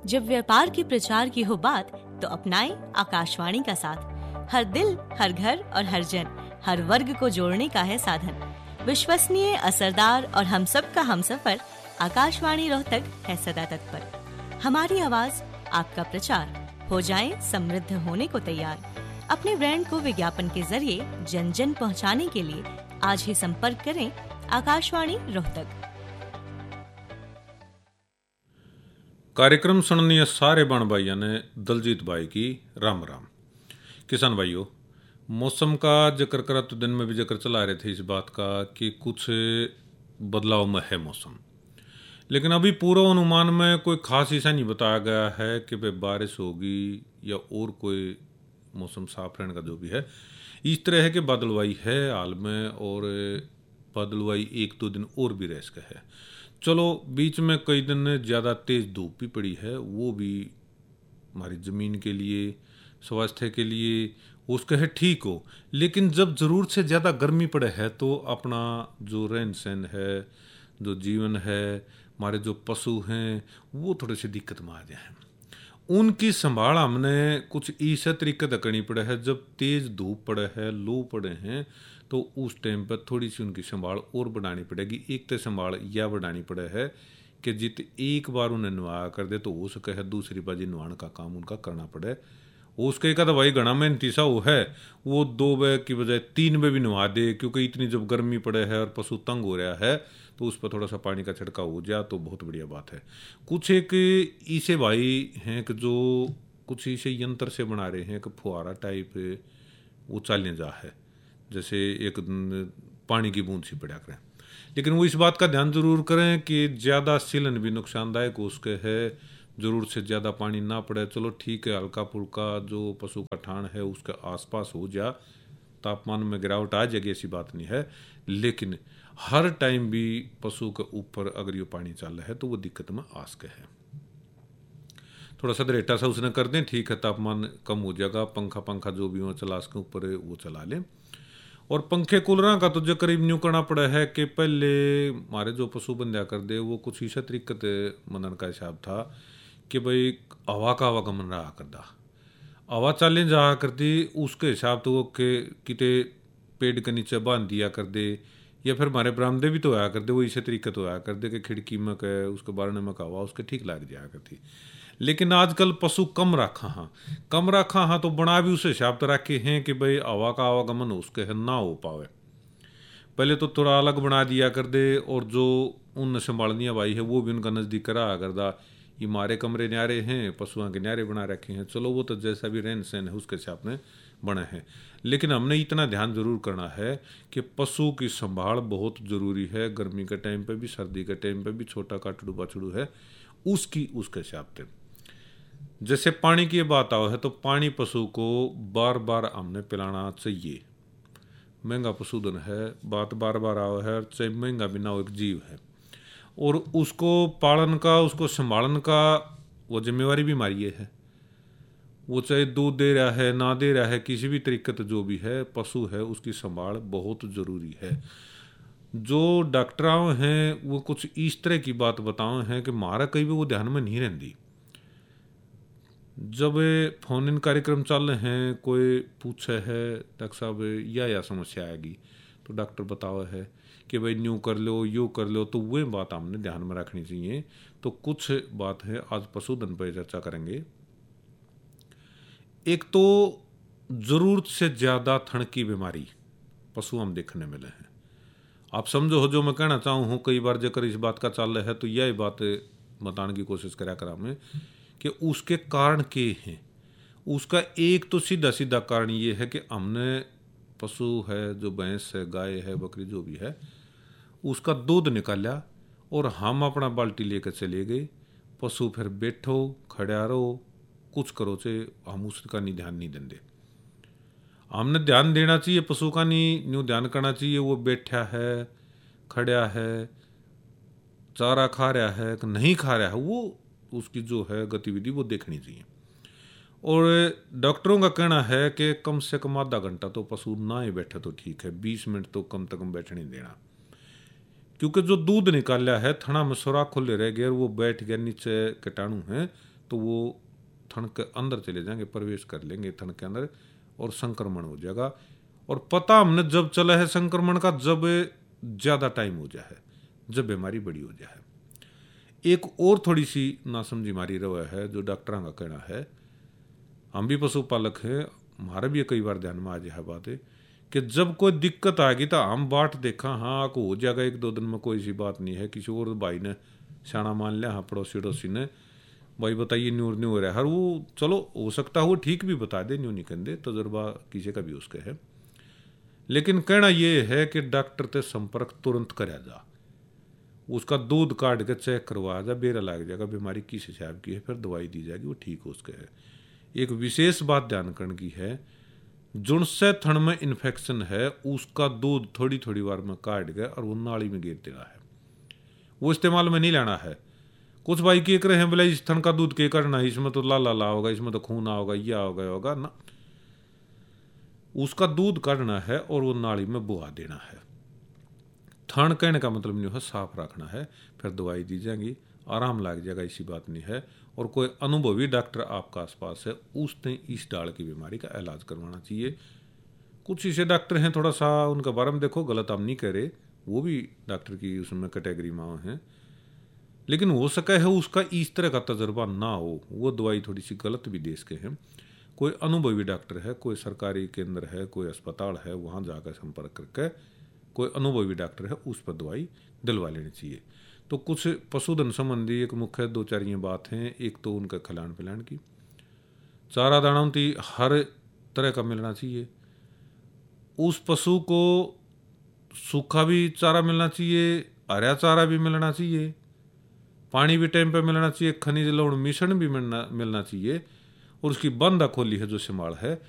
जब व्यापार के प्रचार की हो बात तो अपनाएं आकाशवाणी का साथ। हर दिल, हर घर और हर जन, हर वर्ग को जोड़ने का है साधन। विश्वसनीय, असरदार और हम सब का हमसफर आकाशवाणी रोहतक है सदा तत्पर। हमारी आवाज, आपका प्रचार, हो जाएं समृद्ध होने को तैयार। अपने ब्रांड को विज्ञापन के जरिए जन जन पहुंचाने के लिए आज ही संपर्क करें आकाशवाणी रोहतक। कार्यक्रम सुनने सारे बण भाइयों ने दलजीत भाई की राम राम। किसान भाइयों, मौसम का जिक्र करा तो दिन में भी जिक्र चला रहे थे इस बात का कि कुछ बदलाव में है मौसम, लेकिन अभी पूर्व अनुमान में कोई खास ऐसा नहीं बताया गया है कि भाई बारिश होगी या और कोई मौसम साफ रहने का जो भी है। इस तरह है कि बादलवाई है हाल में, और बादलवाई एक दो दिन और भी रह सके है। चलो, बीच में कई दिन ज़्यादा तेज़ धूप भी पड़ी है, वो भी हमारी ज़मीन के लिए, स्वास्थ्य के लिए उसका है ठीक हो। लेकिन जब ज़रूरत से ज़्यादा गर्मी पड़े है तो अपना जो रहन सहन है, जो जीवन है, हमारे जो पशु हैं, वो थोड़े से दिक्कत में आ जाए। उनकी संभाल हमने कुछ इस तरीके से करनी पड़े है। जब तेज़ धूप पड़े है, लू पड़े हैं, तो उस टाइम पर थोड़ी सी उनकी संभाल और बढ़ानी पड़ेगी। एक तो संभाल यह बढ़ानी पड़े है कि जित एक बार उन्हें नुआ कर दे तो हो सके है दूसरी बाजी नुआण का काम उनका करना पड़े। उसके का तो भाई घना मेहनती सा वो है, वो 2 बजे की बजाय 3 बजे भी नुआ दे, क्योंकि इतनी जब गर्मी पड़े है और पशु तंग हो रहा है तो उस पर थोड़ा सा पानी का छिड़काव हो जाए तो बहुत बढ़िया बात है। कुछ एक ऐसे भाई हैं कि जो कुछ ऐसे यंत्र से बना रहे हैं कि फुहारा टाइप वो चलने जा है, जैसे एक पानी की बूंद सी पड़ा करें। लेकिन वो इस बात का ध्यान जरूर करें कि ज़्यादा सीलन भी नुकसानदायक उसके है, ज़रूरत से ज़्यादा पानी ना पड़े। चलो ठीक है, हल्का फुल्का जो पशु का ठाण है उसके आसपास हो जा, तापमान में गिरावट आ जाएगी, ऐसी बात नहीं है। लेकिन हर टाइम भी पशु के ऊपर अगर ये पानी चल रहा है तो वो दिक्कत में आ सके है। थोड़ा सा दरेटा सा उसने कर दें, ठीक है, तापमान कम हो जाएगा। पंखा जो भी हो चला सके ऊपर वो चला लें। और पंखे कूलर का तो जो करीब न्यू करना पड़ा है कि पहले हमारे जो पशु बंध्या कर दे वो कुछ इस तरीके मनन का हिसाब था कि भाई हवा का आवागमन रहा करदा, हवा चालें जा करती, उसके हिसाब तो वो के किते पेड़ के नीचे बांध दिया कर दे, या फिर हमारे बरामदे भी तो आया कर दे, वो इसी तरीके तो आया कर दे कि खिड़की में के उसके बारने में हवा उसके ठीक लग जाया करती। लेकिन आजकल पशु कम रखा हाँ तो बना भी उस हिसाब से रखे हैं कि भाई हवा का आवागमन उसके है ना हो पावे। पहले तो थोड़ा अलग बना दिया कर दे, और जो उन संभालनी भाई है वो भी उनका नज़दीक करा करदा। ये हमारे कमरे न्यारे हैं, पशुओं के न्यारे बना रखे हैं, चलो वो तो जैसा भी रहन सहन है उसके हिसाब में बने हैं। लेकिन हमने इतना ध्यान जरूर करना है कि पशु की संभाल बहुत ज़रूरी है। गर्मी के टाइम पे भी, सर्दी के टाइम पे भी, छोटा काटड़ू बाछड़ू है उसकी उसके हिसाब से। जैसे पानी की बात आओ है तो पानी पशु को बार बार हमने पिलाना चाहिए। महंगा पशुधन है, बात बार बार आओ है, चाहे महंगा भी ना हो, एक जीव है, और उसको पालन का, उसको संभालन का वो जिम्मेवारी भी हमारी है। वो चाहे दूध दे रहा है ना दे रहा है, किसी भी तरीके से जो भी है पशु है उसकी संभाल बहुत ज़रूरी है। जो डॉक्टरों हैं वो कुछ इस तरह की बात बताओ हैं कि हमारा कहीं भी वो ध्यान में नहीं रहती। जब फोन इन कार्यक्रम चल रहे हैं, कोई पूछे है डॉक्टर साहब या समस्या आएगी तो डॉक्टर बताओ है कि भाई न्यू कर लो, यू कर लो, तो वह बात हमने ध्यान में रखनी चाहिए। तो कुछ बात है आज पशुधन पर चर्चा करेंगे। एक तो ज़रूरत से ज़्यादा थन की बीमारी पशु हम देखने मिले हैं। आप समझो हो जो मैं कहना चाहूँ हूँ, कई बार जकर इस बात का चल रहा है तो यह बात बताने की कोशिश करा करा मैं कि उसके कारण के हैं। उसका एक तो सीधा कारण ये है कि हमने पशु है, जो भैंस है, गाय है, बकरी जो भी है, उसका दूध निकाला और हम अपना बाल्टी लेकर चले गए। पशु फिर बैठो, खड़ा रहो, कुछ करो से हम उसका नहीं ध्यान नहीं देंगे। हमने ध्यान देना चाहिए पशु का, नहीं न्यू ध्यान करना चाहिए वो बैठा है, खड़ा है, चारा खा रहा है कि नहीं खा रहा है, वो उसकी जो है गतिविधि वो देखनी चाहिए। और डॉक्टरों का कहना है कि कम से कम आधा घंटा तो पशु ना ही बैठे तो ठीक है, 20 मिनट तो कम से कम बैठने देना। क्योंकि जो दूध निकाला है थना में सुराख खुले रह गया, वो बैठ गया, नीचे कीटाणु है तो वो थन के अंदर चले जाएंगे, प्रवेश कर लेंगे थन के अंदर और संक्रमण हो जाएगा। और पता हमने जब चला है संक्रमण का, जब ज्यादा टाइम हो जाए, जब बीमारी बड़ी हो जाए। एक और थोड़ी सी नासमझी मारी रवा है जो डॉक्टरों का कहना है, हम भी पशुपालक हैं, हमारे भी कई बार ध्यान में आ जाए बात है कि जब कोई दिक्कत आएगी तो हम बाट देखा हाँ को हो जाएगा 1-2 दिन में, कोई सी बात नहीं है। किसी और भाई ने शाना मान लिया, हाँ पड़ोसी ने भाई बताइए न्यूर न्यू हो रहा है, हर वो चलो हो सकता है वो ठीक भी बता दे, न्यू नहीं कर दे, तजुर्बा किसी का भी उसका है। लेकिन कहना ये है कि डॉक्टर से संपर्क तुरंत कराया जा, उसका दूध काट के चेक करवाया जा, बेरा लग जाएगा बीमारी किस हिसाब की है, फिर दवाई दी जाएगी, वो ठीक हो उसके है। एक विशेष बात ध्यान करने की है, जुनसे थन में इन्फेक्शन है उसका दूध थोड़ी थोड़ी बार में काट के और वो नाली में गिर देना है, वो इस्तेमाल में नहीं लेना है। कुछ भाई के रहे हैं बोले इस थन का दूध के करना है, इसमें तो ला होगा, इसमें तो खून होगा, यह होगा ना, उसका दूध काटना है और वो नाली में बुहा देना है। थन कहने का मतलब नहीं है, साफ रखना है, फिर दवाई दी जाएगी, आराम लग जाएगा, ऐसी बात नहीं है। और कोई अनुभवी डॉक्टर आपका आसपास है, उसने इस डाल की बीमारी का इलाज करवाना चाहिए। कुछ ऐसे डॉक्टर हैं थोड़ा सा उनका बारे में देखो, गलत हम नहीं करे, वो भी डॉक्टर की उसमें कैटेगरी में हैं, लेकिन हो सका है उसका इस तरह का तजर्बा ना हो, वो दवाई थोड़ी सी गलत भी दे सके हैं। कोई अनुभवी डॉक्टर है, कोई सरकारी केंद्र है, कोई अस्पताल है, वहाँ जाकर संपर्क करके कोई अनुभवी डॉक्टर है उस पर दवाई दिलवा लेनी चाहिए। तो कुछ पशुधन संबंधी एक मुख्य 2-4 ये बात हैं। एक तो उनका खिलान पिलान की, चारा दाना हर तरह का मिलना चाहिए, उस पशु को सूखा भी चारा मिलना चाहिए, हरा चारा भी मिलना चाहिए, पानी भी टाइम पे मिलना चाहिए, खनिज लवण मिश्रण भी मिलना चाहिए, और उसकी बंद खोली है जो सिमाड़ है